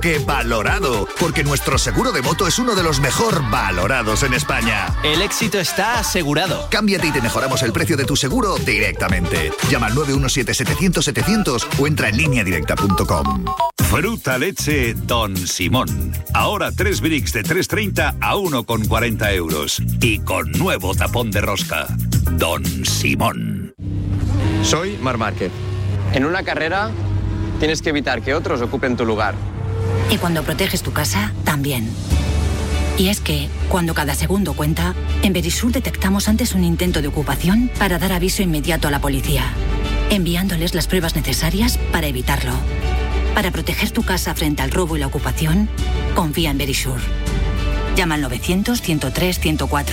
¡Qué valorado! Porque nuestro seguro de moto es uno de los mejor valorados en España. El éxito está asegurado. Cámbiate y te mejoramos el precio de tu seguro directamente. Llama al 917-700-700 o entra en lineadirecta.com. Fruta leche Don Simón. Ahora 3 bricks de 3,30 a 1,40 euros. Y con nuevo tapón de rosca. Don Simón. Soy Marc Márquez. En una carrera tienes que evitar que otros ocupen tu lugar. Y cuando proteges tu casa, también. Y es que, cuando cada segundo cuenta, en Verisur detectamos antes un intento de ocupación para dar aviso inmediato a la policía, enviándoles las pruebas necesarias para evitarlo. Para proteger tu casa frente al robo y la ocupación, confía en Verisur. Llama al 900-103-104.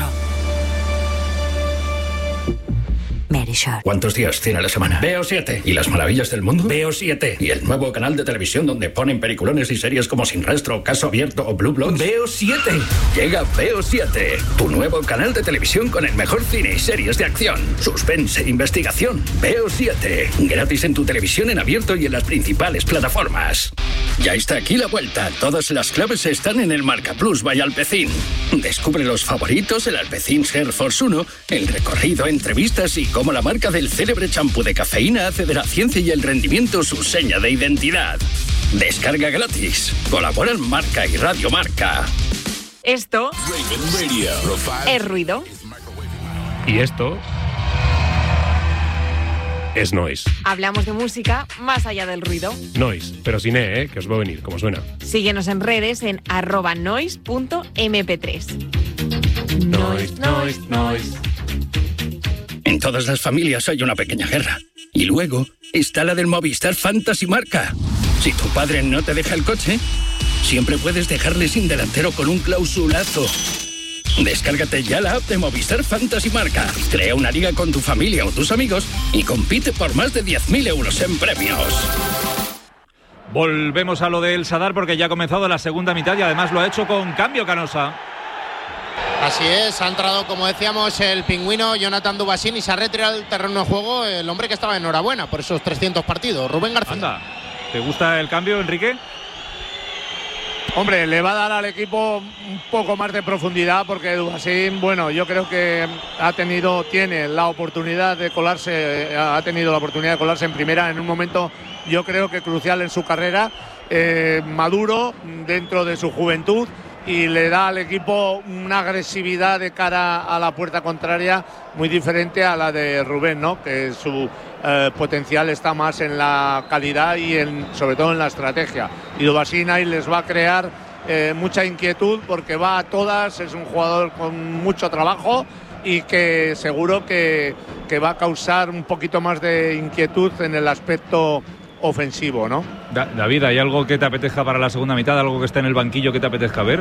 Verisur. ¿Cuántos días tiene la semana? Veo 7. ¿Y las maravillas del mundo? Veo 7. ¿Y el nuevo canal de televisión donde ponen peliculones y series como Sin Rastro, Caso Abierto o Blue Bloods? Veo 7. Llega Veo 7, tu nuevo canal de televisión con el mejor cine y series de acción, suspense e investigación. Veo 7. Gratis en tu televisión en abierto y en las principales plataformas. Ya está aquí la vuelta. Todas las claves están en el Marca Plus by Alpecin. Descubre los favoritos, el Alpecin Hair Force 1, el recorrido, entrevistas y cómo la marca del célebre champú de cafeína hace de la ciencia y el rendimiento su seña de identidad. Descarga gratis. Colaboran Marca y Radio Marca. Esto es ruido. Y esto es noise. Hablamos de música más allá del ruido. Noise, pero sin E, que os va a venir, como suena. Síguenos en redes en @noise.mp3. Noise. En todas las familias hay una pequeña guerra. Y luego está la del Movistar Fantasy Marca. Si tu padre no te deja el coche, siempre puedes dejarle sin delantero con un clausulazo. Descárgate ya la app de Movistar Fantasy Marca. Crea una liga con tu familia o tus amigos y compite por más de 10.000 euros en premios. Volvemos a lo del Sadar porque ya ha comenzado la segunda mitad y además lo ha hecho con cambio, Canosa. Así es, ha entrado, como decíamos, el pingüino Jonathan Dubasín y se ha retirado del terreno de juego el hombre que estaba enhorabuena por esos 300 partidos, Rubén García. Anda, ¿te gusta el cambio, Enrique? Hombre, le va a dar al equipo un poco más de profundidad porque Dubasín, bueno, yo creo que tiene la oportunidad de colarse, ha tenido la oportunidad de colarse en primera en un momento, yo creo que crucial en su carrera, maduro dentro de su juventud, y le da al equipo una agresividad de cara a la puerta contraria muy diferente a la de Rubén, ¿no? Que su potencial está más en la calidad y sobre todo en la estrategia. Y Dubasín ahí les va a crear mucha inquietud porque va a todas, es un jugador con mucho trabajo y que seguro que va a causar un poquito más de inquietud en el aspecto ofensivo, ¿no? David, ¿hay algo que te apetezca para la segunda mitad? ¿Algo que esté en el banquillo que te apetezca ver?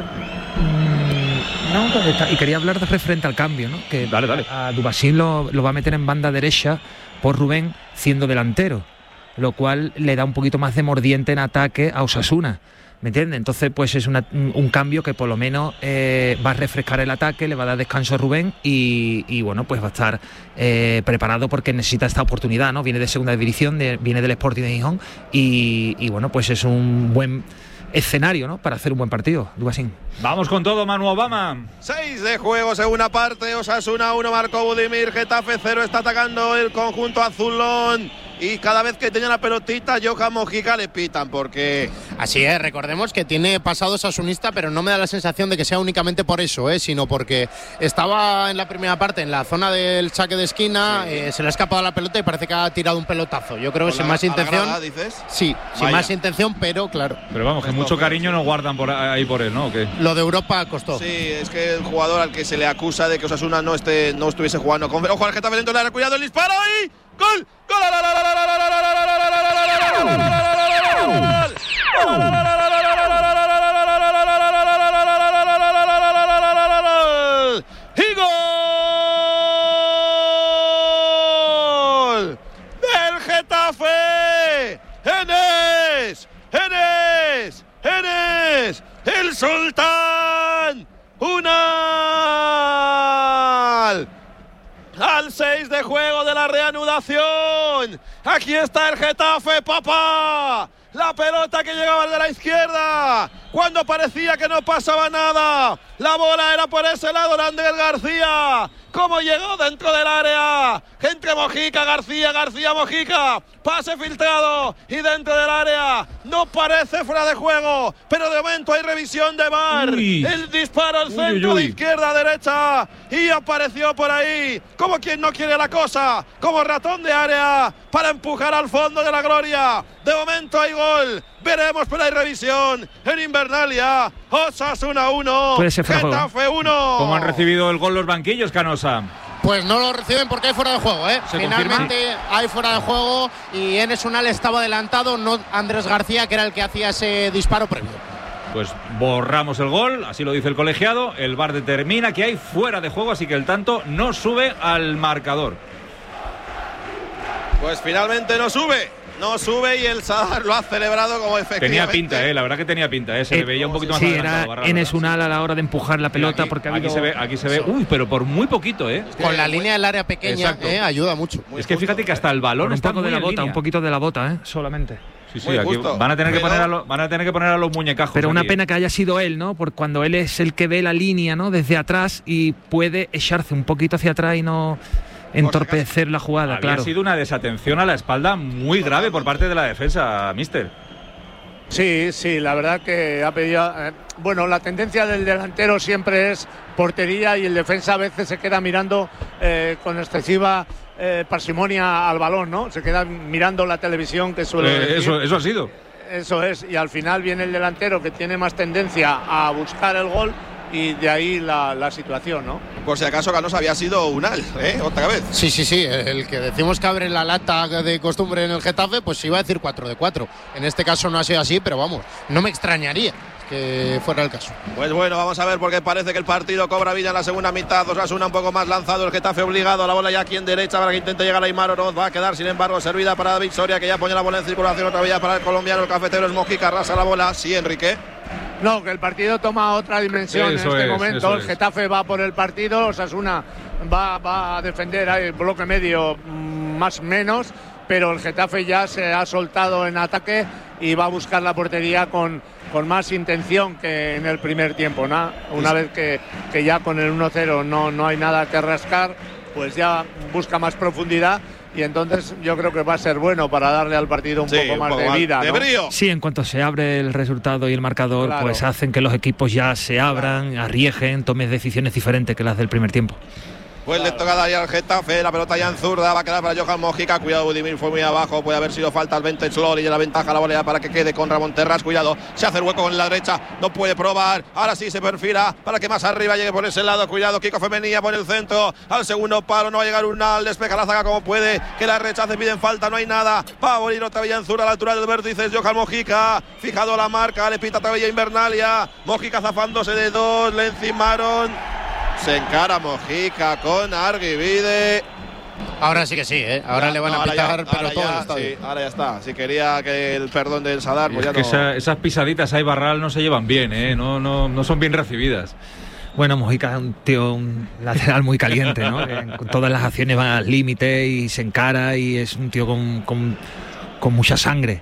No, y quería hablar de referente al cambio, ¿no? Que dale. A Dubasín lo va a meter en banda derecha por Rubén siendo delantero, lo cual le da un poquito más de mordiente en ataque a Osasuna. ¿Me entiendes? Entonces, pues es un cambio que por lo menos va a refrescar el ataque, le va a dar descanso a Rubén y bueno, pues va a estar preparado porque necesita esta oportunidad, ¿no? Viene de segunda división, viene del Sporting de Gijón y bueno, pues es un buen escenario, ¿no? Para hacer un buen partido, Dubasín. Vamos con todo, Manu Obama. 6 de juego, segunda parte, Osasuna 1, marcó Budimir, Getafe 0, está atacando el conjunto azulón. Y cada vez que tenía la pelotita, Johan Mojica le pitan porque... Así es, recordemos que tiene pasado osasunista, pero no me da la sensación de que sea únicamente por eso, sino porque estaba en la primera parte, en la zona del saque de esquina, sí. Se le ha escapado la pelota y parece que ha tirado un pelotazo. Yo creo que sin más intención... grada, ¿dices? Sí, sin más intención, pero claro. Pero vamos, que mucho cariño nos guardan por ahí por él, ¿no? ¿O qué? Lo de Europa costó. Sí, es que el jugador al que se le acusa de que Osasuna no estuviese jugando con... Ojo al Getafe dentro del área, cuidado el disparo y... ¡Gol! ¡Gol! ¡Y gol! ¡Del Getafe! ¡Enes! ¡El Sultán! Al 6 de juego de la reanudación. Aquí está el Getafe, papá. La pelota que llegaba de la izquierda. Cuando parecía que no pasaba nada. La bola era por ese lado de Andrés García. Cómo llegó dentro del área. Entre Mojica, García, Mojica. Pase filtrado y dentro del área. No parece fuera de juego, pero de momento hay revisión de VAR. El disparo al centro de izquierda a derecha y apareció por ahí como quien no quiere la cosa, como ratón de área para empujar al fondo de la gloria. De momento hay gol. Veremos, pero hay revisión en Invernalia. Osasuna 1, Getafe 1. ¿Cómo han recibido el gol los banquillos, Canosa? Pues no lo reciben porque hay fuera de juego, ¿eh? Finalmente hay fuera de juego y Enes Unal estaba adelantado, no Andrés García, que era el que hacía ese disparo previo. Pues borramos el gol, así lo dice el colegiado. El VAR determina que hay fuera de juego, así que el tanto no sube al marcador. Pues finalmente no sube. No sube y el Sadar lo ha celebrado como efectivamente. Tenía pinta, la verdad que tenía pinta, se le veía un poquito más adelantado. Era Enes Unal a la hora de empujar la pelota porque aquí se ve, pero por muy poquito, Con la línea del área pequeña, ayuda mucho. Es que fíjate que hasta el balón está un poco de la bota, un poquito de la bota, solamente. Sí, aquí van a tener que poner a los muñecajos. Pero una aquí, pena que haya sido él, ¿no? Porque cuando él es el que ve la línea, ¿no? Desde atrás y puede echarse un poquito hacia atrás y no entorpecer la jugada, claro. Ha sido una desatención a la espalda muy grave por parte de la defensa, mister. Sí, la verdad que ha pedido. Bueno, la tendencia del delantero siempre es portería y el defensa a veces se queda mirando con excesiva parsimonia al balón, ¿no? Se queda mirando la televisión que suele decir. Eso ha sido. Eso es, y al final viene el delantero que tiene más tendencia a buscar el gol. Y de ahí la situación, ¿no? Por si acaso Canosa había sido Unal, otra vez. Sí, el que decimos que abre la lata de costumbre en el Getafe, pues iba a decir 4 de 4. En este caso no ha sido así, pero vamos, no me extrañaría que fuera el caso. Pues bueno, vamos a ver porque parece que el partido cobra vida en la segunda mitad. Osasuna un poco más lanzado, el Getafe obligado, la bola ya aquí en derecha para que intente llegar a Aimar Oroz. Va a quedar sin embargo servida para David Soria, que ya pone la bola en circulación otra vez para el colombiano. El cafetero es Mojica, arrasa la bola. Sí, Enrique. No, que el partido toma otra dimensión en este momento. El Getafe va por el partido, Osasuna va a defender el bloque medio más o menos, pero el Getafe ya se ha soltado en ataque y va a buscar la portería con más intención que en el primer tiempo, ¿no? Una vez que ya con el 1-0 no hay nada que rascar, pues ya busca más profundidad. Y entonces yo creo que va a ser bueno para darle al partido un poco más de vida, ¿no? Sí, en cuanto se abre el resultado y el marcador, pues hacen que los equipos ya se abran, arriesguen, tomen decisiones diferentes que las del primer tiempo. Pues le toca dar ya al Getafe, la pelota ya en zurda, va a quedar para Johan Mojica, cuidado, Budimir fue muy abajo, puede haber sido falta al Vintage Lori y la ventaja la volea para que quede con Ramón Terras, cuidado, se hace el hueco con la derecha, no puede probar, ahora sí se perfila para que más arriba llegue por ese lado, cuidado, Kiko Femenía por el centro, al segundo palo, no va a llegar Unal, despeja la zaga como puede, que la rechace, piden falta, no hay nada, va a morir otra vez en zurda a la altura del vértice, Johan Mojica, fijado la marca, le pita otra vez Invernalia, Mojica zafándose de dos, le encimaron. Se encara Mojica con Arguivide. Ahora sí que sí, ahora le van a pitar, pero todo el estadio. Sí, ahora ya está. Si quería que el perdón del Sadar, pues ya que no. Esas pisaditas ahí Barral no se llevan bien, no son bien recibidas. Bueno, Mojica es un lateral muy caliente, ¿no? Con todas las acciones va al límite y se encara y es un tío con mucha sangre.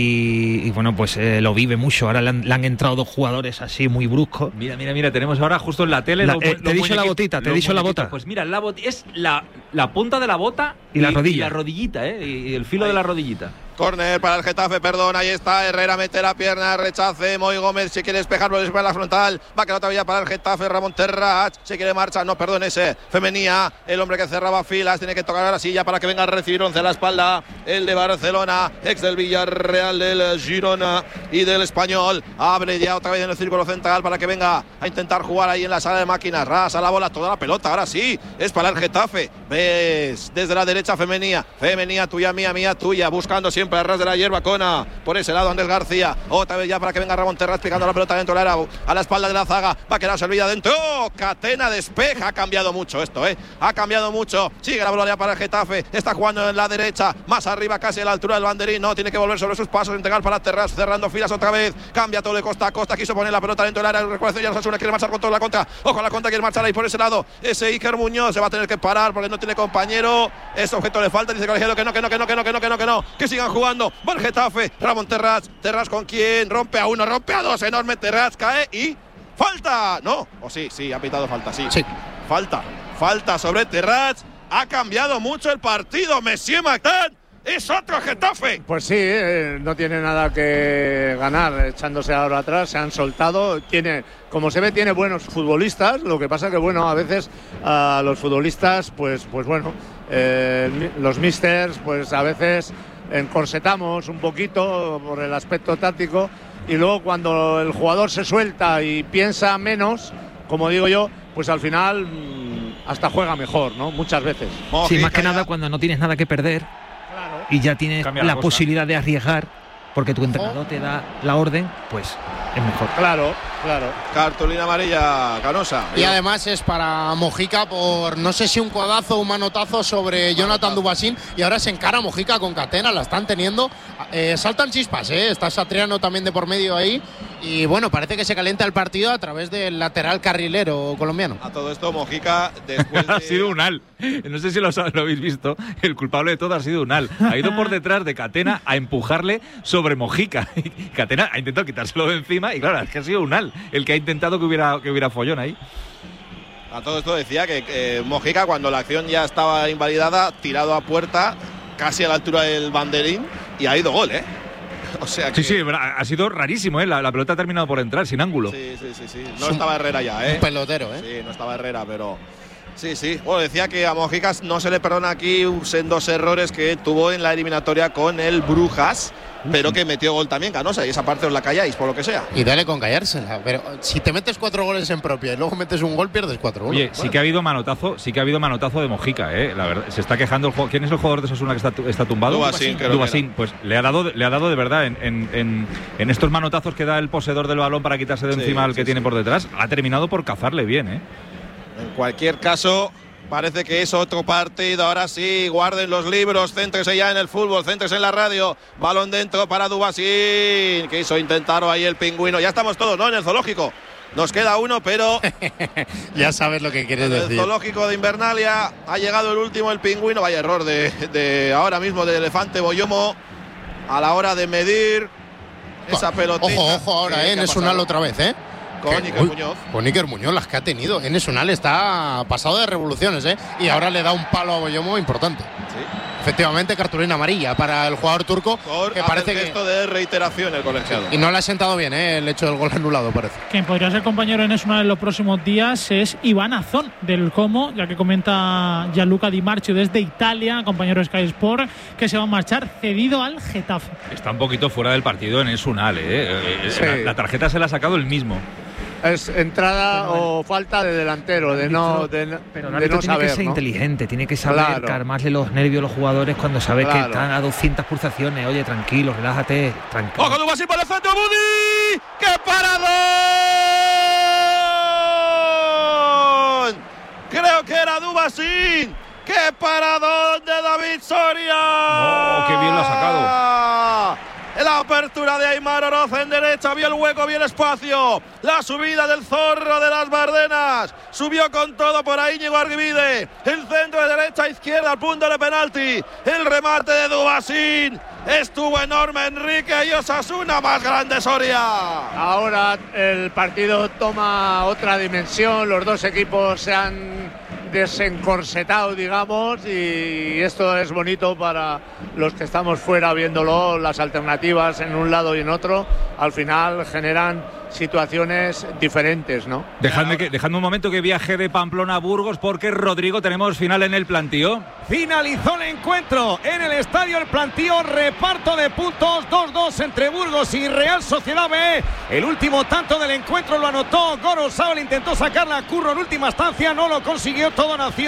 Y bueno, pues lo vive mucho. Ahora le han entrado dos jugadores así muy bruscos. Mira, tenemos ahora justo en la tele te he dicho la botita, te he dicho la bota. Pues mira, es la punta de la bota y la rodilla. Y la rodillita, y el filo de la rodillita. Córner para el Getafe, perdón, ahí está, Herrera mete la pierna, rechace, Moy Gómez se quiere despejarlo, después la frontal, va a quedar otra vez para el Getafe, Ramón Terrach, se quiere marchar, no, perdón, ese, Femenía, el hombre que cerraba filas, tiene que tocar ahora sí ya para que venga a recibir 11 a la espalda, el de Barcelona, ex del Villarreal, del Girona y del Español, abre ya otra vez en el círculo central para que venga a intentar jugar ahí en la sala de máquinas, rasa la bola, toda la pelota, ahora sí, es para el Getafe, ves, desde la derecha Femenía, tuya, mía, tuya, buscando siempre a ras de la hierba, Cona, por ese lado Andrés García, otra vez ya para que venga Ramón Terras picando la pelota dentro del área, a la espalda de la zaga, va a quedar servida dentro, Catena despeja. Ha cambiado mucho esto, ha cambiado mucho. Sigue la bola para el Getafe, está jugando en la derecha, más arriba casi a la altura del banderín. No, tiene que volver sobre sus pasos, entregar para Terrats, cerrando filas otra vez. Cambia todo de costa a costa, quiso poner la pelota dentro del área. Recuperación, ya Osasuna quiere marchar con toda la contra. Ojo a la contra, quiere marchar ahí por ese lado. Ese Iker Muñoz se va a tener que parar porque no tiene compañero. Ese objeto le falta, dice el colegiado que no. Que sigan jugando. Va el Getafe, Ramón Terrats. Terrats con quién, rompe a uno, rompe a dos. Enorme Terrats, cae y falta. No, o sí, ha pitado falta, sí. Falta sobre Terrats. Ha cambiado mucho el partido. Monsieur Magdán es otro Getafe. Pues sí, no tiene nada que ganar echándose ahora atrás. Se han soltado. Como se ve, tiene buenos futbolistas. Lo que pasa que, bueno, a veces a los futbolistas, pues bueno, los misters, pues a veces encorsetamos un poquito por el aspecto táctico. Y luego cuando el jugador se suelta y piensa menos, como digo yo, pues al final hasta juega mejor, ¿no? Muchas veces. Sí, más que nada cuando no tienes nada que perder y ya tienes la posibilidad de arriesgar, porque tu entrenador te da la orden, pues es mejor. Claro. Cartulina amarilla, Canosa. Y además es para Mojica por, no sé si un codazo o un manotazo sobre Jonathan Dubasín, y ahora se encara Mojica con Catena, la están teniendo. Saltan chispas, está Satriano también de por medio ahí, y bueno, parece que se calienta el partido a través del lateral carrilero colombiano. A todo esto, Mojica, después ha sido Unal. No sé si lo habéis visto, el culpable de todo ha sido Unal. Ha ido por detrás de Catena a empujarle sobre Mojica. Catena ha intentado quitárselo de encima y claro, es que ha sido Unal el que ha intentado que hubiera follón ahí. A todo esto decía que Mojica, cuando la acción ya estaba invalidada, tirado a puerta, casi a la altura del banderín, y ha ido gol, O sea que... Sí, ha sido rarísimo, la pelota ha terminado por entrar, sin ángulo. Sí. No estaba Herrera ya, Un pelotero, Sí, no estaba Herrera, pero... Sí. Bueno, decía que a Mojica no se le perdona aquí sendos errores que tuvo en la eliminatoria con el Brujas, pero que metió gol también, Canosa, y esa parte os la calláis, por lo que sea. Y dale con callársela, pero si te metes 4 goles en propia y luego metes un gol, pierdes 4 goles. Oye, sí que ha habido manotazo de Mojica, la verdad. Se está quejando el juego. ¿Quién es el jugador de Osasuna que está tumbado? Dubasín. Pues le ha dado de verdad en estos manotazos que da el poseedor del balón para quitarse de encima al que tiene por detrás. Ha terminado por cazarle bien, En cualquier caso, parece que es otro partido. Ahora sí, guarden los libros, céntrese ya en el fútbol, céntrese en la radio. Balón dentro para Dubasín, que hizo intentar ahí el pingüino. Ya estamos todos, ¿no? En el zoológico. Nos queda uno, pero... ya sabes lo que quieres decir. El zoológico de Invernalia ha llegado el último, el pingüino. Vaya error de ahora mismo de Elefante Boyomo a la hora de medir esa pelotita. Ojo ahora, en Unal otra vez, Con Iker Muñoz. Con Iker Muñoz, las que ha tenido. Enes Unal está pasado de revoluciones, y ahora le da un palo a Boyomo importante. Sí. Efectivamente, cartulina amarilla para el jugador turco, que parece que esto de reiteración el colegiado. Y no le ha sentado bien, el hecho del gol anulado, parece. Quien podría ser compañero en Unal en los próximos días es Iván Azón del Como, ya que comenta Gianluca Di Marcio desde Italia, compañero de Sky Sport, que se va a marchar cedido al Getafe. Está un poquito fuera del partido en Unal, Sí. La tarjeta se la ha sacado él mismo. Es entrada o falta de delantero, pero el árbitro tiene que ser inteligente, tiene que saber calmarle los nervios a los jugadores cuando sabe que están a 200 pulsaciones. Oye, tranquilo, relájate, tranquilo. ¡Ojo, Dubasín para el centro, Budi! ¡Qué paradón! Creo que era Dubasín. ¡Qué paradón de David Soria! ¡Oh, qué bien lo ha sacado! La apertura de Aimar Oroz en derecha, vio el hueco, vio el espacio. La subida del Zorro de las Bardenas. Subió con todo por ahí Íñigo Arguibide. El centro de derecha a izquierda al punto de penalti. El remate de Dubasín. Estuvo enorme Enrique y Osasuna más grande Soria. Ahora el partido toma otra dimensión. Los dos equipos se han desencorsetado, digamos, y esto es bonito para los que estamos fuera viéndolo. Las alternativas en un lado y en otro al final generan situaciones diferentes, ¿no? Dejadme un momento que viaje de Pamplona a Burgos, porque Rodrigo, tenemos final en el Plantío. Finalizó el encuentro en el estadio El Plantío, reparto de puntos 2-2 entre Burgos y Real Sociedad B. El último tanto del encuentro lo anotó Gorosábal, intentó sacarla a Curro en última instancia, no lo consiguió, todo nació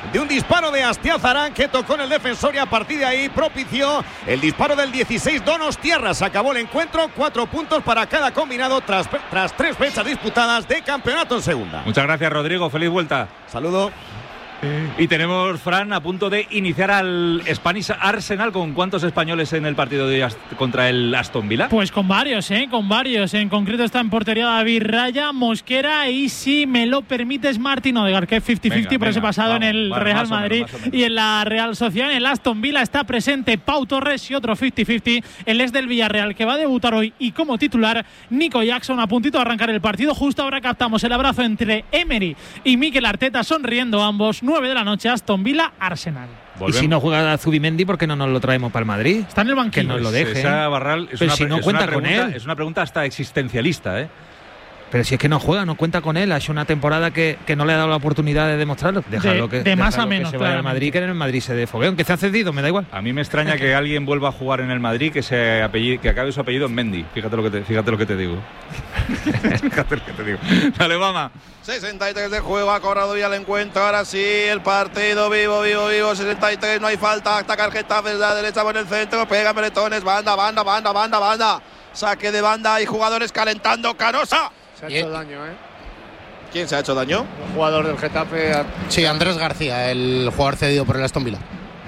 de un disparo de Astiazarán que tocó en el defensor y a partir de ahí propició el disparo del 16 Donostiarra. Se acabó el encuentro, 4 puntos para cada combinado tras 3 fechas disputadas de campeonato en segunda. Muchas gracias, Rodrigo. Feliz vuelta. Saludo. Y tenemos, Fran, a punto de iniciar al Spanish Arsenal. ¿Con cuántos españoles en el partido de contra el Aston Villa? Pues con varios, con varios. En concreto está en portería David Raya, Mosquera y, si me lo permites, Martín Odegaard, que es 50-50 por ese pasado en el Real Madrid y en la Real Sociedad. En el Aston Villa está presente Pau Torres y otro 50-50, el ex del Villarreal, que va a debutar hoy y como titular Nico Jackson, a puntito de arrancar el partido. Justo ahora captamos el abrazo entre Emery y Mikel Arteta, sonriendo ambos. 9 de la noche, Aston Villa, Arsenal. Y si no juega Zubimendi, ¿por qué no nos lo traemos para el Madrid? Está en el banquillo. Que nos lo deje. Esa Barral pero si no cuenta con él. Es una pregunta hasta existencialista, ¿eh? Pero si es que no juega, no cuenta con él. Ha hecho una temporada que no le ha dado la oportunidad de demostrarlo. Déjalo que más a menos, se vaya al Madrid, que en el Madrid se dé fogueo. Aunque se ha cedido, me da igual. A mí me extraña que alguien vuelva a jugar en el Madrid que acabe su apellido en Mendy. Fíjate lo que te digo. Fíjate lo que te digo. Dale, vamos. 63 de juego, ha cobrado ya el encuentro. Ahora sí, el partido vivo. 63, no hay falta. Ataca el Getafe desde la derecha por el centro. Pega Bretones, banda. Saque de banda y jugadores calentando. Canosa. Se ha hecho daño, ¿Quién se ha hecho daño? El jugador del Getafe. Sí, Andrés García, el jugador cedido por el Aston Villa.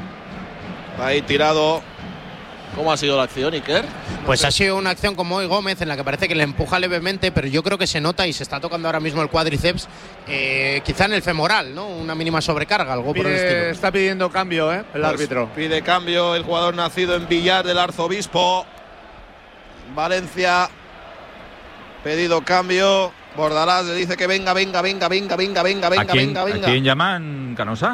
Ahí tirado. ¿Cómo ha sido la acción, Iker? Pues ha sido una acción como hoy Gómez, en la que parece que le empuja levemente, pero yo creo que se nota y se está tocando ahora mismo el cuádriceps, quizá en el femoral, ¿no? Una mínima sobrecarga, algo por el estilo. Está pidiendo cambio, el árbitro. Pide cambio el jugador nacido en Villar del Arzobispo. Valencia. Pedido cambio. Bordalás le dice que venga. ¿A quién llaman, Canosa?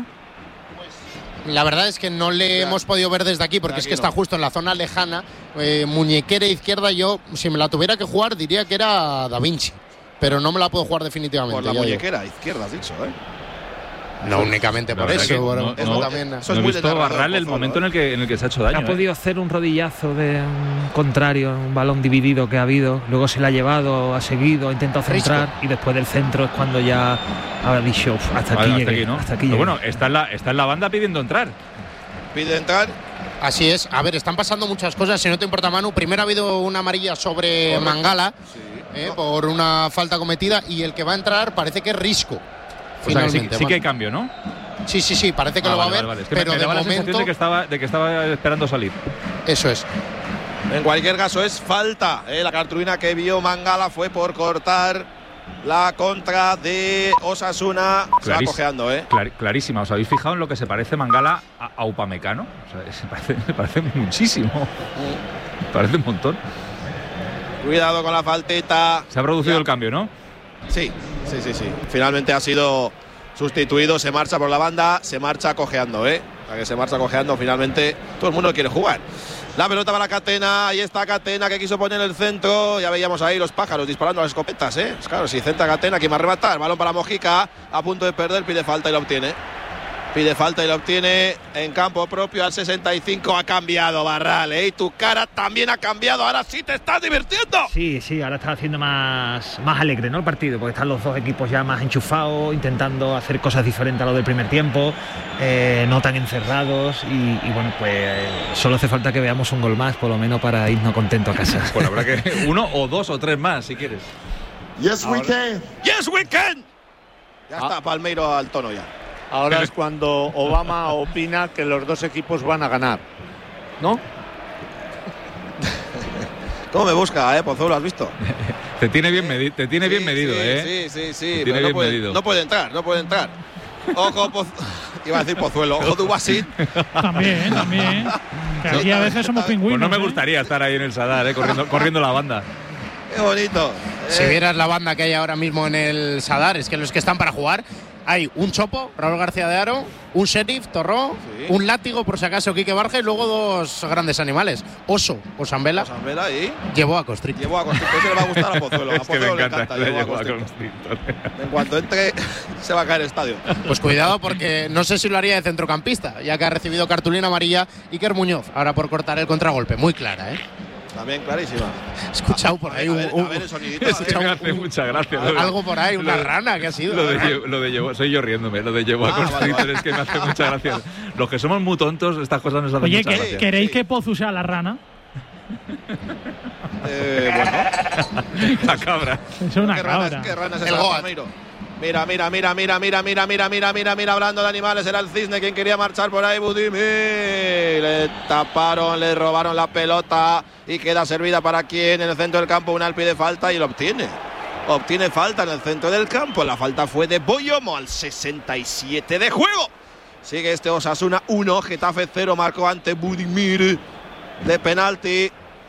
La verdad es que no le hemos podido ver desde aquí, porque es que está justo en la zona lejana. Muñequera izquierda, yo, si me la tuviera que jugar, diría que era Da Vinci. Pero no me la puedo jugar definitivamente. Por la muñequera izquierda, has dicho, No únicamente por eso. Eso es muy visto Barral el momento en el que se ha hecho daño. Ha podido hacer un rodillazo de un contrario, un balón dividido que ha habido. Luego se le ha llevado, ha seguido, ha intentado centrar y después del centro es cuando ya ha dicho hasta aquí llegué. Pero bueno, está en la banda pidiendo entrar. Pide entrar. Así es. A ver, están pasando muchas cosas. Si no te importa, Manu, primero ha habido una amarilla sobre Mangala por una falta cometida y el que va a entrar parece que es Risco. O sea, sí que hay cambio, ¿no? Sí, parece que lo va a ver, Es que pero me daba la sensación de que estaba esperando salir. Eso es. En cualquier caso es falta. La cartulina que vio Mangala fue por cortar la contra de Osasuna. Se va cojeando, Clarísima. ¿Os habéis fijado en lo que se parece Mangala a Upamecano? O sea, se parece muchísimo. Parece un montón. Cuidado con la faltita. Se ha producido el cambio, ¿no? Sí. Finalmente ha sido sustituido, se marcha por la banda, se marcha cojeando, Para que se marcha cojeando, finalmente todo el mundo quiere jugar. La pelota para Catena, ahí está Catena que quiso poner el centro, ya veíamos ahí los pájaros disparando a las escopetas, Pues claro, si centra Catena, ¿quién va a rematar? Balón para Mojica, a punto de perder, pide falta y la obtiene. En campo propio al 65. Ha cambiado Barral, y tu cara también ha cambiado. Ahora sí te estás divirtiendo. Sí, ahora está haciendo más alegre, ¿no? El partido, porque están los dos equipos ya más enchufados, intentando hacer cosas diferentes a lo del primer tiempo, no tan encerrados y bueno, pues solo hace falta que veamos un gol más, por lo menos, para irnos contentos a casa. Pues habrá que uno o dos o tres más, si quieres. Yes, we can. Ya está Palmeiro al tono ya. Ahora es cuando Obama opina que los dos equipos van a ganar, ¿no? ¿Cómo me busca, Pozuelo? ¿Has visto? Te tiene bien medido, Sí. Pero no puede entrar. Ojo, iba a decir Pozuelo. Ojo, Dubasín. También. Que aquí a veces somos pingüinos. Pues no me gustaría estar ahí en el Sadar, corriendo la banda. Qué bonito. Si vieras la banda que hay ahora mismo en el Sadar, es que los que están para jugar, hay un Chopo, Raúl García de Haro, un Sheriff, Torró, un Látigo, por si acaso, Quique Barja, y luego dos grandes animales. Oso, Osambela y llevó a Constrictor. Ese le va a gustar a Pozuelo. Es que me encanta. En cuanto entre, se va a caer el estadio. Pues cuidado, porque no sé si lo haría de centrocampista, ya que ha recibido cartulina amarilla Iker Muñoz, ahora por cortar el contragolpe. Muy clara, También clarísima. He escuchado por ahí el sonidito. Es que me hace mucha gracia. Algo por ahí, una rana que ha sido. Lo de llevo, soy yo riéndome, lo de llevo a Constrictor es que me hace mucha gracia. Los que somos muy tontos, estas cosas nos hacen mucha gracia. ¿Queréis que Pozu sea la rana? Bueno. La cabra. Es una cabra. ¿Qué rana es esa, Palmeiro? Mira, hablando de animales, era el cisne quien quería marchar por ahí, Budimir. Le taparon, le robaron la pelota y queda servida para quien en el centro del campo, un alpi de falta y lo obtiene. Obtiene falta en el centro del campo. La falta fue de Boyomo al 67 de juego. Sigue este Osasuna 1, Getafe 0, marcó ante Budimir de penalti.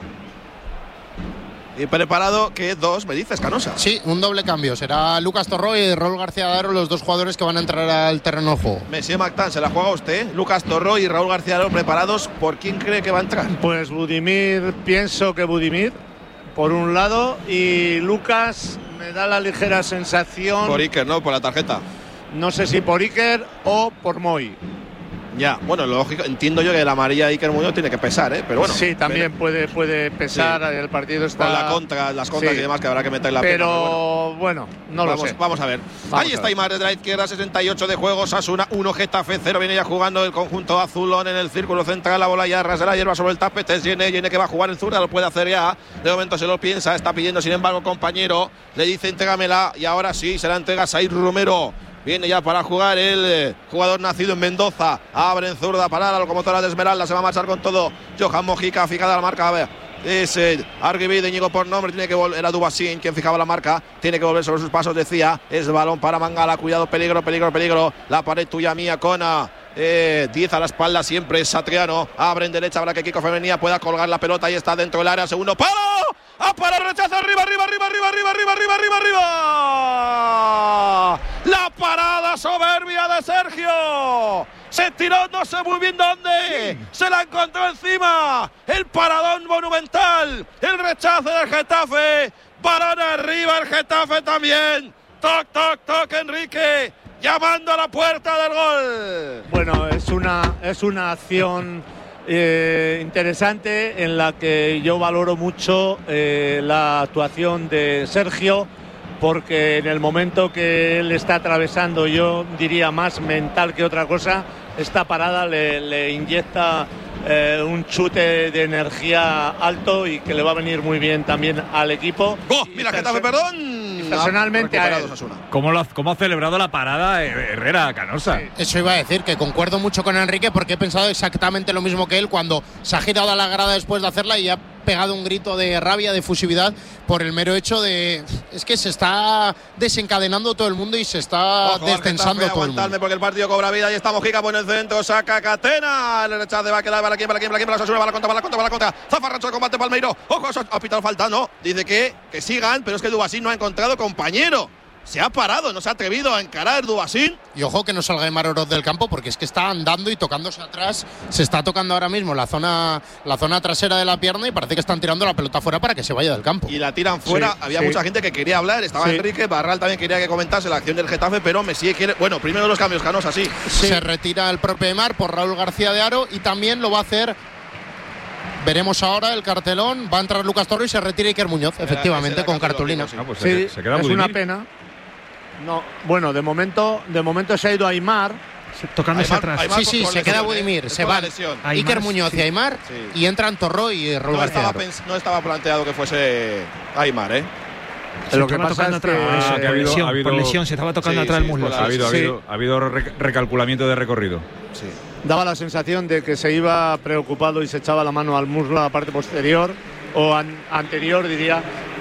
Y preparado que 2, me dices, Canosa. Sí, un doble cambio. Será Lucas Torró y Raúl García de Aro los dos jugadores que van a entrar al terreno de juego. Monsieur Mactan, se la juega usted. Lucas Torró y Raúl García de Aro preparados. ¿Por quién cree que va a entrar? Pues Budimir, pienso que Budimir, por un lado, y Lucas me da la ligera sensación. Por Iker, ¿no? Por la tarjeta. No sé si por Iker o por Moy. Ya, bueno, lógico, entiendo yo que la amarilla de Iker Muñoz tiene que pesar, pero bueno. Sí, también puede pesar, sí. El partido está… Con las contras sí. Y demás que habrá que meter la pena. Pero bueno, no lo sé. Vamos a ver. Ahí está Aimar desde la izquierda, 68 de juego, Osasuna 1, Getafe 0, viene ya jugando el conjunto azulón en el círculo central, la bola ya ras de la hierba sobre el tapete, es Yene que va a jugar en zurda, lo puede hacer ya, de momento se lo piensa, está pidiendo sin embargo compañero, le dice entrégamela y ahora sí, se la entrega Said Romero. Viene ya para jugar el jugador nacido en Mendoza. Abre en zurda para la locomotora de Esmeralda. Se va a marchar con todo. Johan Mojica, fijada la marca. A ver, es Arguibi de Íñigo por nombre. Tiene que volver. Era Dubasín quien fijaba la marca. Tiene que volver sobre sus pasos. Decía, es balón para Mangala. Cuidado, peligro. La pared tuya mía, Cona. 10 a la espalda siempre es Satriano. Abre en derecha para que Kiko Femenía pueda colgar la pelota. Y está dentro del área. Segundo palo. ¡A para rechazo! ¡Arriba! La parada soberbia de Sergio. Se tiró, no sé muy bien dónde. Se la encontró encima. El paradón monumental. El rechazo del Getafe. Balón arriba el Getafe también. Toc, Enrique. Llamando a la puerta del gol. Bueno, es una acción interesante en la que yo valoro mucho la actuación de Sergio, porque en el momento que él está atravesando, yo diría más mental que otra cosa, esta parada le inyecta un chute de energía alto y que le va a venir muy bien también al equipo. Mira, Getafe, perdón. Personalmente a él. ¿Cómo ha celebrado la parada Herrera Canosa? Sí. Eso iba a decir, que concuerdo mucho con Enrique, porque he pensado exactamente lo mismo que él cuando se ha girado a la grada después de hacerla y ha pegado un grito de rabia, de fusividad, por el mero hecho de… Es que se está desencadenando todo el mundo y se está descensando todo el mundo. Porque el partido cobra vida y está Mojica por el centro, saca Catena, el rechazo va a quedar para quién, Osasuna, va la contra, zafarrancho el combate Palmeiro, ojo, ha pitado falta, no, dice que sigan, pero es que Dubasín no ha encontrado compañero. Se ha parado, no se ha atrevido a encarar Dubasín. Y ojo que no salga Aimar Oroz del campo, porque es que está andando y tocándose atrás. Se está tocando ahora mismo la zona trasera de la pierna y parece que están tirando la pelota fuera para que se vaya del campo. Y la tiran fuera. Sí, había mucha gente que quería hablar. Estaba Enrique, Barral también quería que comentase la acción del Getafe, pero Messi quiere… Bueno, primero los cambios, Canosa, sí. Se retira el propio Aimar por Raúl García de Aro y también lo va a hacer… Veremos ahora el cartelón. Va a entrar Lucas Torró y se retira Iker Muñoz, efectivamente, con cartulina. Pues se queda es una pena. No, bueno, de momento se ha ido Aimar. Tocándose atrás. Sí, se queda Budimir. Se van Iker Muñoz y Aimar y entran Torró y Raúl García. No estaba planteado que fuese Aimar, Lo que pasa es que por lesión se estaba tocando atrás el muslo. Ha habido recalculamiento de recorrido. Sí. Daba la sensación de que se iba preocupado y se echaba la mano al muslo, a la parte posterior o anterior, diría,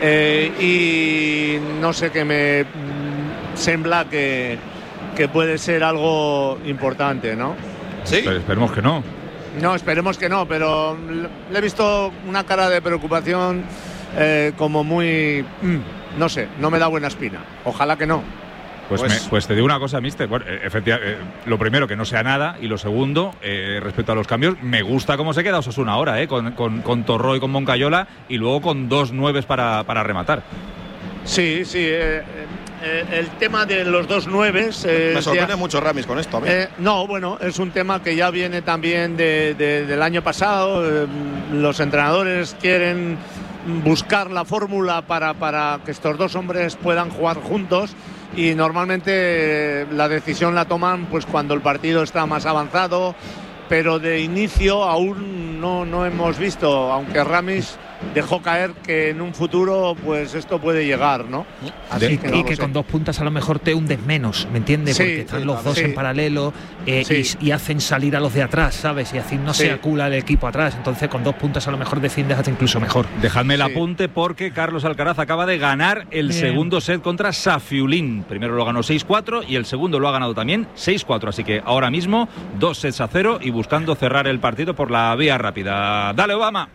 y no sé, qué me sembla que puede ser algo importante, ¿no? Sí. Pero esperemos que no. No, esperemos que no, pero le he visto una cara de preocupación como muy… no sé, no me da buena espina. Ojalá que no. Pues te digo una cosa, mister. Bueno, efectivamente, lo primero, que no sea nada. Y lo segundo, respecto a los cambios, me gusta cómo se queda Osasuna ahora, con Torró y con Moncayola. Y luego con 2 9 para rematar. Sí, el tema de los dos nueves. Me sorprende mucho Ramis con esto. No, bueno, es un tema que ya viene también del año pasado. Los entrenadores quieren buscar la fórmula para que estos dos hombres puedan jugar juntos. Y normalmente la decisión la toman pues cuando el partido está más avanzado, pero de inicio aún no hemos visto, aunque Ramis dejó caer que en un futuro pues esto puede llegar, ¿no? Así que con dos puntas a lo mejor te hundes menos, ¿me entiendes? Porque están los dos en paralelo y hacen salir a los de atrás, ¿sabes? Y así no se acula el equipo atrás. Entonces con dos puntas a lo mejor defiendes hasta incluso mejor. Dejadme el apunte porque Carlos Alcaraz acaba de ganar el segundo set contra Safiulín. Primero lo ganó 6-4 y el segundo lo ha ganado también 6-4. Así que ahora mismo 2-0 y buscando cerrar el partido por la vía rápida. Dale, Obama.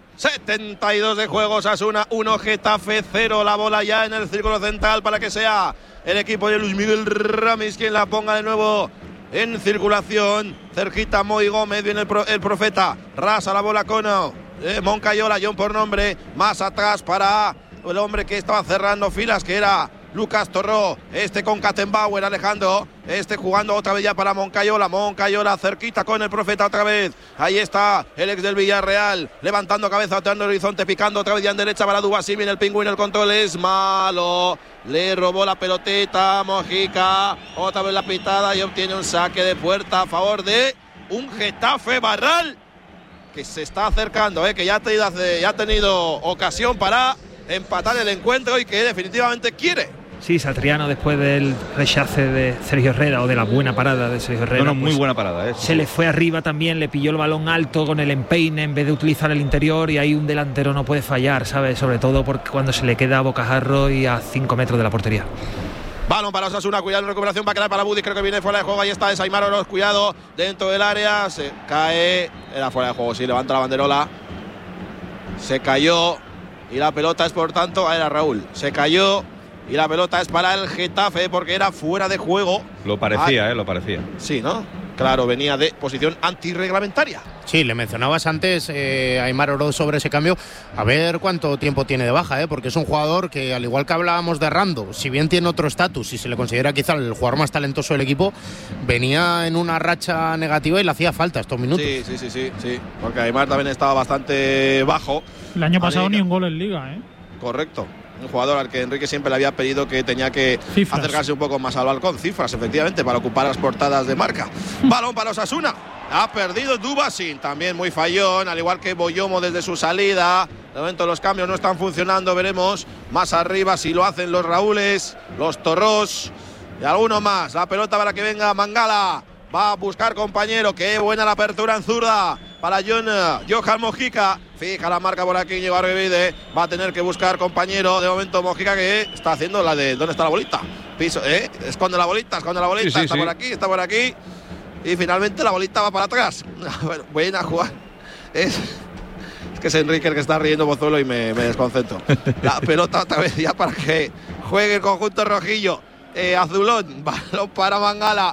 72 de juego, Osasuna 1, Getafe 0. La bola ya en el círculo central para que sea el equipo de Luis Miguel Ramis quien la ponga de nuevo en circulación. Cerquita Moy Gómez, viene el profeta. Rasa la bola con Moncayola, John por nombre. Más atrás para el hombre que estaba cerrando filas, que era Lucas Torró, con Kattenbauer, Alejandro, jugando otra vez ya para Moncayola cerquita con el profeta otra vez, ahí está el ex del Villarreal, levantando cabeza, oteando el horizonte, picando otra vez ya en derecha para Dubassi, viene el pingüino, el control es malo, le robó la peloteta Mojica, otra vez la pitada y obtiene un saque de puerta a favor de un Getafe Barral, que se está acercando, que ya ha tenido ocasión para empatar el encuentro y que definitivamente quiere. Sí, Satriano, después del rechace de Sergio Herrera o de la buena parada de Sergio Herrera. Muy buena parada. Se le fue arriba también, le pilló el balón alto con el empeine en vez de utilizar el interior y ahí un delantero no puede fallar, ¿sabes? Sobre todo porque cuando se le queda a bocajarro y a 5 metros de la portería. Balón para Osasuna, cuidado, recuperación va a quedar para Budi, creo que viene fuera de juego, ahí está Aimar Oroz, cuidado, dentro del área, se cae, era fuera de juego, sí, levanta la banderola, se cayó y la pelota es por tanto, era Raúl, se cayó y la pelota es para el Getafe porque era fuera de juego. Lo parecía, lo parecía. Sí, ¿no? Claro, venía de posición antirreglamentaria. Sí, le mencionabas antes a Aimar Oroz sobre ese cambio. A ver cuánto tiempo tiene de baja, porque es un jugador que, al igual que hablábamos de Rando, si bien tiene otro estatus y se le considera quizá el jugador más talentoso del equipo, venía en una racha negativa y le hacía falta estos minutos. Sí, porque Aimar también estaba bastante bajo. El año pasado ni un gol en Liga, Correcto. Un jugador al que Enrique siempre le había pedido que tenía que acercarse un poco más al balcón. Cifras, efectivamente, para ocupar las portadas de marca. Balón para Osasuna. Ha perdido Dubassi, también muy fallón, al igual que Boyomo desde su salida. De momento los cambios no están funcionando, veremos más arriba si lo hacen los Raúles, los Torros y alguno más. La pelota para que venga Mangala. Va a buscar compañero, qué buena la apertura en zurda para Johan Mojica. Fija la marca por aquí, Íñigo Arguibide. Va a tener que buscar compañero. De momento Mojica que está haciendo la de... ¿Dónde está la bolita? Piso, esconde la bolita. Sí, está por aquí. Y finalmente la bolita va para atrás. Bueno, buena jugada. Es que es Enrique el que está riendo Pozuelo y me desconcentro. La pelota otra vez ya para que juegue el conjunto rojillo. Azulón, balón para Mangala,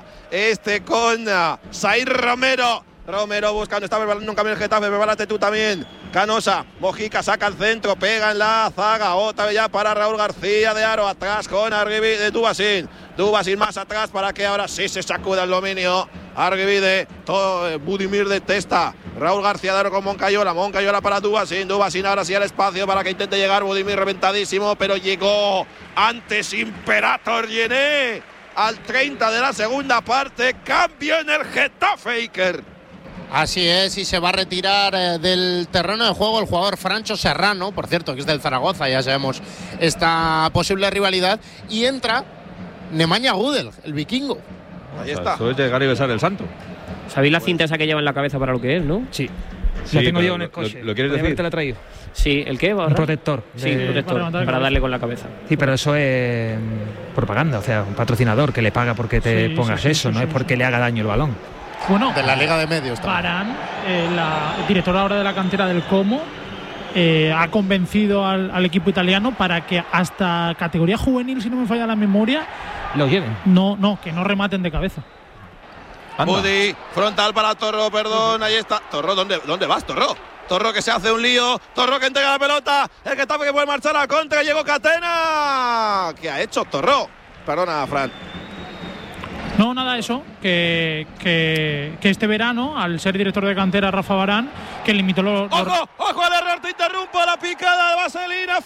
con Sair Romero buscando, está preparando un cambio el Getafe, prepárate tú también, Canosa, Mojica saca el centro, pega en la zaga, otra vez ya para Raúl García de Aro, atrás con Arguibide de Dubassi más atrás para que ahora sí se sacuda el dominio, Arguibide, Budimir de Testa, Raúl García de Aro con Moncayola para Dubassi ahora sí al espacio para que intente llegar, Budimir reventadísimo, pero llegó antes Imperator Llené al 30 de la segunda parte, cambio en el Getafe, Iker. Así es, y se va a retirar del terreno de juego el jugador Francho Serrano, por cierto, que es del Zaragoza, ya sabemos esta posible rivalidad, y entra Nemanja Gudel, el vikingo. Ahí está. Eso es llegar y besar el santo. ¿Sabéis la cinta esa que lleva en la cabeza para lo que es, no? Sí. La tengo yo en el coche. ¿Lo quieres decir? ¿Te la he traído? Sí, ¿el qué? Un protector. Sí, un protector, para darle con la cabeza. Sí, pero eso es propaganda, o sea, un patrocinador que le paga porque te pongas eso, no es porque le haga daño el balón. Bueno, de la Liga de Medios también. Parán, la directora ahora de la cantera del Como, ha convencido al equipo italiano para que hasta categoría juvenil, si no me falla la memoria, lo lleven. No, que no rematen de cabeza. Budi, frontal para Torró, perdón, ahí está. Torró, ¿dónde vas, Torró? Torró que se hace un lío. Torró que entrega la pelota. El Getafe que puede marchar a la contra. Llegó Catena. ¿Qué ha hecho Torró? Perdona, Fran. No, nada, eso, que este verano, al ser director de cantera Rafa Varán, que limitó los… ¡Ojo al error! ¡Te interrumpo! La picada de Vaselina.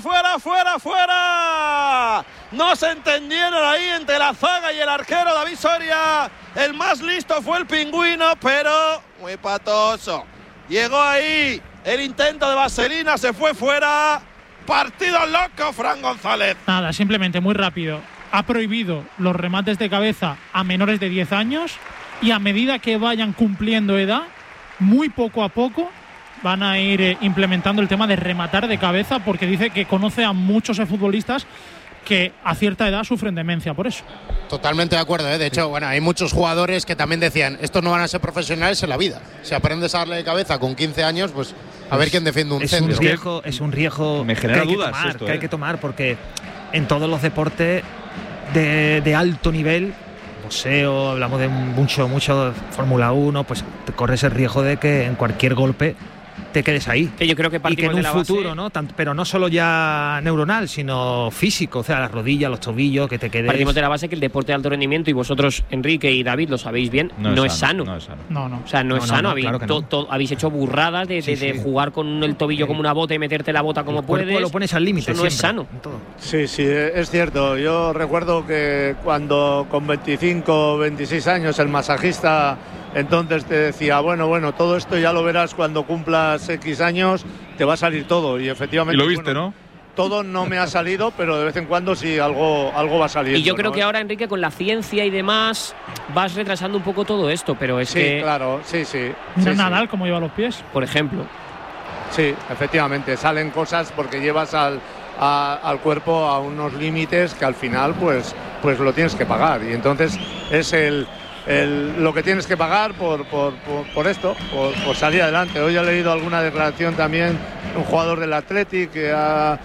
¡Fuera! No se entendieron ahí entre la zaga y el arquero David Soria. El más listo fue el Pingüino, pero muy patoso. Llegó ahí el intento de Vaselina, se fue fuera. Partido loco, Fran González. Nada, simplemente muy rápido. Ha prohibido los remates de cabeza a menores de 10 años y a medida que vayan cumpliendo edad, muy poco a poco van a ir implementando el tema de rematar de cabeza, porque dice que conoce a muchos futbolistas que a cierta edad sufren demencia por eso. Totalmente de acuerdo, ¿eh? De hecho, bueno, hay muchos jugadores que también decían, estos no van a ser profesionales en la vida. Si aprendes a darle de cabeza con 15 años, pues a ver quién defiende un centro. Es un riesgo me genera dudas que hay que tomar, porque en todos los deportes de alto nivel, boxeo, hablamos de mucho Fórmula 1, pues te corres el riesgo de que en cualquier golpe te quedes ahí. Que yo creo que y que en un futuro, base, ¿no? Pero no solo ya neuronal, sino físico, o sea, las rodillas, los tobillos, que te quedes… Partimos de la base que el deporte de alto rendimiento, y vosotros, Enrique y David, lo sabéis bien, no es sano. No. O sea, no es sano. Claro que no. Habéis hecho burradas de jugar con el tobillo como una bota y meterte la bota como puedes. Lo pones al límite. Eso no es sano. Sí, es cierto. Yo recuerdo que cuando con 25 o 26 años el masajista entonces te decía, bueno, todo esto ya lo verás cuando cumplas X años, te va a salir todo. Y efectivamente… Y lo viste, ¿no? Todo no me ha salido, pero de vez en cuando sí algo va a salir. Y yo creo que ahora, Enrique, con la ciencia y demás, vas retrasando un poco todo esto, pero es que… Sí, claro, sí. Mira Nadal cómo lleva los pies. Por ejemplo. Sí, efectivamente, salen cosas porque llevas al cuerpo a unos límites que al final pues lo tienes que pagar. Y entonces es lo que tienes que pagar por esto, por salir adelante. Hoy he leído alguna declaración también de un jugador del Athletic que ha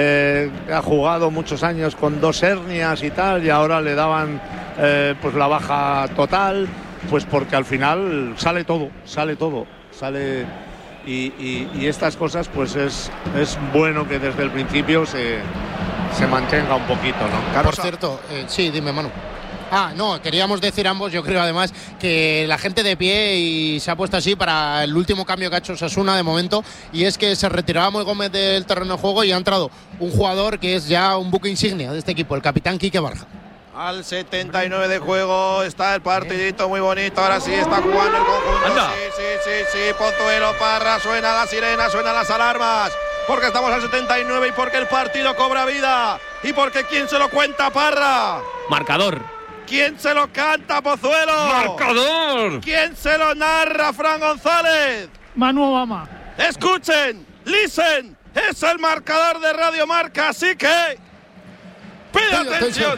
jugado muchos años con 2 hernias y tal, y ahora le daban pues la baja total, pues porque al final sale todo. Y estas cosas pues es bueno que desde el principio se mantenga un poquito, ¿no? Por cierto, sí, dime, Manu. No, queríamos decir ambos, yo creo además que la gente de pie y se ha puesto así para el último cambio que ha hecho Osasuna de momento, y es que se retiraba Moy Gómez del terreno de juego y ha entrado un jugador que es ya un buque insignia de este equipo, el capitán Quique Barja. Al 79 de juego está el partidito muy bonito, ahora sí está jugando el conjunto. Sí, Pozuelo, Parra, suena la sirena, suenan las alarmas, porque estamos al 79 y porque el partido cobra vida, y porque ¿quién se lo cuenta, Parra? Marcador. ¿Quién se lo canta, Pozuelo? ¡Marcador! ¿Quién se lo narra, Fran González? Manu Obama. Escuchen, listen, es el marcador de Radio Marca, así que pide atención.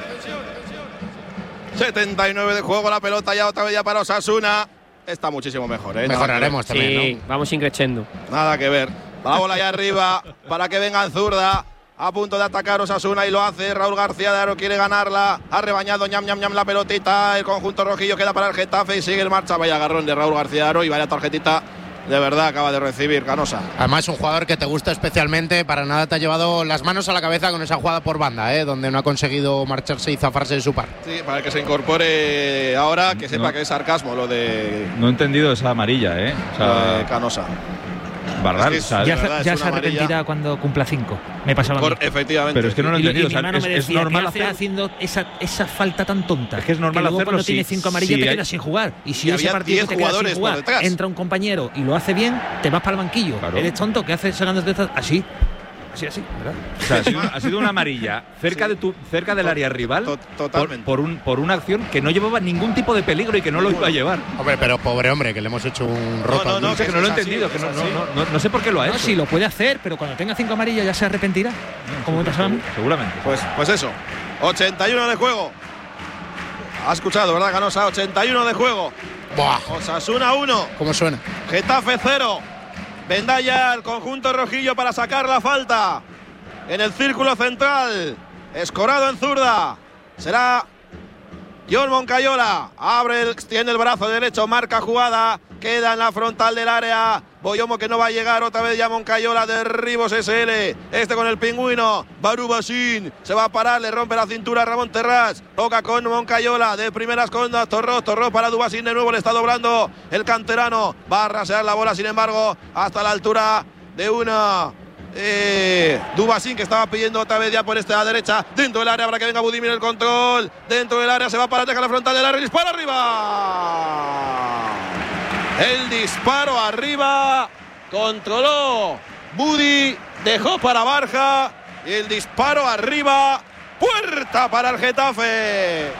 79 de juego, la pelota ya otra vez ya para Osasuna. Está muchísimo mejor, ¿eh? Mejoraremos también, sí, ¿no? Vamos increciendo. Nada que ver. La bola allá arriba para que vengan zurda. A punto de atacar Osasuna y lo hace. Raúl García de Aro quiere ganarla. Ha rebañado ñam la pelotita. El conjunto rojillo queda para el Getafe y sigue en marcha. Vaya agarrón de Raúl García de Aro y vaya tarjetita de verdad acaba de recibir Canosa. Además, un jugador que te gusta especialmente. Para nada te ha llevado las manos a la cabeza con esa jugada por banda, donde no ha conseguido marcharse y zafarse de su par. Sí, para que se incorpore ahora, que sepa que es sarcasmo lo de… No he entendido esa amarilla, o sea, de Canosa. Bardal, ya se arrepentirá cuando cumpla 5. Me pasaba a mí. Efectivamente. Pero es que no lo he entendido. Y mi hermano me decía, es normal haciendo esa falta tan tonta. Es que es normal luego hacerlo. Cuando tienes 5 amarillas te quedas sin jugar. Y si ese partido te quedas sin jugar, entra un compañero y lo hace bien, te vas para el banquillo. Claro. Eres tonto, ¿qué haces sacando así? Así, ¿verdad? O sea, ha sido una amarilla cerca del área rival. Totalmente. Por una acción que no llevaba ningún tipo de peligro y que no lo iba a llevar. Hombre, pero pobre hombre, que le hemos hecho un roto. No, que no lo he entendido. Que no sé por qué lo ha hecho. Sí, lo puede hacer, pero cuando tenga 5 amarillas ya se arrepentirá. Como me pasaba a mí. Seguramente. Pues eso. 81 de juego. Ha escuchado, ¿verdad, Canosa? 81 de juego. Buah. Osasuna 1. ¿Cómo suena? Getafe 0. Vendaya al conjunto rojillo para sacar la falta. En el círculo central. Escorado en zurda. Será John Moncayola. Extiende el brazo derecho. Marca jugada. Queda en la frontal del área. Boyomo que no va a llegar, otra vez ya Moncayola de Ribos SL, con el pingüino, Barubasín, se va a parar, le rompe la cintura a Ramón Terrás, toca con Moncayola, de primeras con Torros para Dubasín, de nuevo le está doblando el canterano, va a rasear la bola, sin embargo, hasta la altura de una... Dubasín, que estaba pidiendo otra vez ya por esta derecha, dentro del área para que venga Budimir, el control, dentro del área, se va para dejar la frontal del área, dispara arriba. El disparo arriba, controló Budi, dejó para Barja, y el disparo arriba, puerta para el Getafe.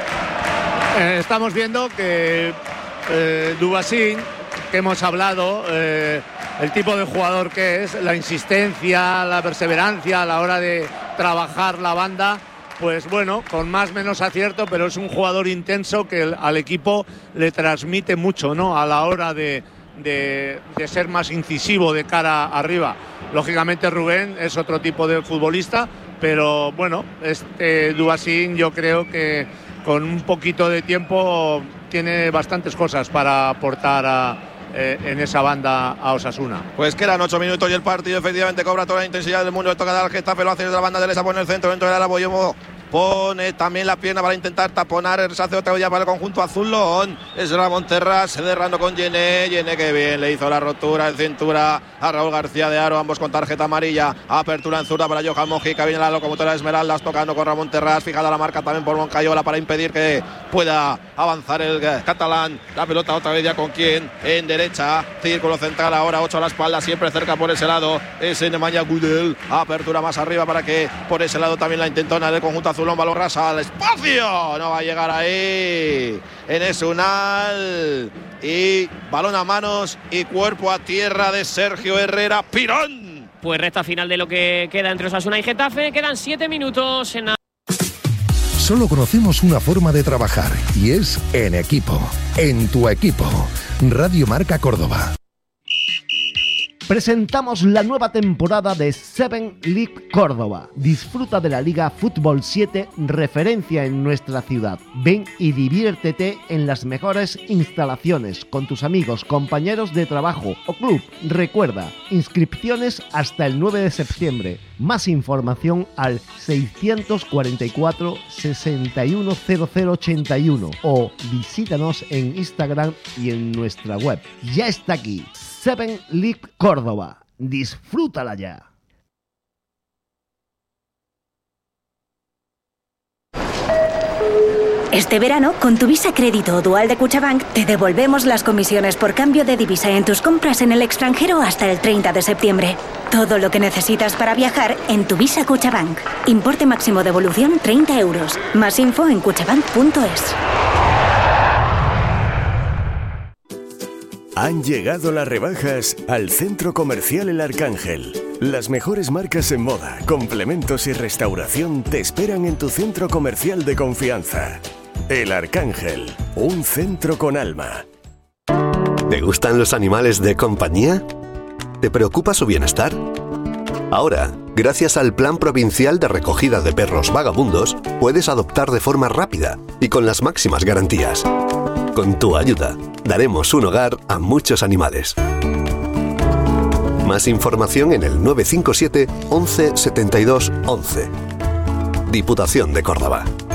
Estamos viendo que Dubasín, que hemos hablado, el tipo de jugador que es, la insistencia, la perseverancia a la hora de trabajar la banda, pues bueno, con más o menos acierto, pero es un jugador intenso que al equipo le transmite mucho, ¿no?, a la hora de ser más incisivo de cara arriba. Lógicamente Rubén es otro tipo de futbolista, pero bueno, Dubasín yo creo que con un poquito de tiempo tiene bastantes cosas para aportar en esa banda a Osasuna. Pues quedan 8 minutos y el partido efectivamente cobra toda la intensidad del mundo. Toca al Getafe, lo hace desde la banda derecha, pone el centro, dentro del área, Boyomo pone también la pierna para intentar taponar, se hace otra vez para el conjunto azulón, es Ramón Terrás, cerrando con Yené que bien le hizo la rotura de cintura a Raúl García de Haro, ambos con tarjeta amarilla, apertura en zurda para Johan Mojica, viene la locomotora de Esmeraldas tocando con Ramón Terrás, fijada la marca también por Moncayola para impedir que pueda avanzar el catalán, la pelota otra vez ya con quien, en derecha, círculo central ahora, 8 a la espalda, siempre cerca por ese lado, es Nemanja Gudel, apertura más arriba para que por ese lado también la intentona del conjunto azulón, balón rasa al espacio, no va a llegar ahí Enes Unal, y balón a manos y cuerpo a tierra de Sergio Herrera, Pirón. Pues recta final de lo que queda entre Osasuna y Getafe, quedan 7 minutos en... Solo conocemos una forma de trabajar y es en equipo, en tu equipo. Radio Marca Córdoba. Presentamos la nueva temporada de 7 League Córdoba. Disfruta de la Liga Fútbol 7, referencia en nuestra ciudad. Ven y diviértete en las mejores instalaciones con tus amigos, compañeros de trabajo o club. Recuerda, inscripciones hasta el 9 de septiembre. Más información al 644 610081 o visítanos en Instagram y en nuestra web. Ya está aquí. 7 League Córdoba. Disfrútala ya. Este verano, con tu Visa Crédito o Dual de Cuchabank, te devolvemos las comisiones por cambio de divisa en tus compras en el extranjero hasta el 30 de septiembre. Todo lo que necesitas para viajar en tu Visa Cuchabank. Importe máximo de devolución 30 euros. Más info en cuchabank.es. Han llegado las rebajas al Centro Comercial El Arcángel. Las mejores marcas en moda, complementos y restauración te esperan en tu centro comercial de confianza. El Arcángel, un centro con alma. ¿Te gustan los animales de compañía? ¿Te preocupa su bienestar? Ahora, gracias al Plan Provincial de Recogida de Perros Vagabundos, puedes adoptar de forma rápida y con las máximas garantías. Con tu ayuda, daremos un hogar a muchos animales. Más información en el 957 11 72 11. Diputación de Córdoba.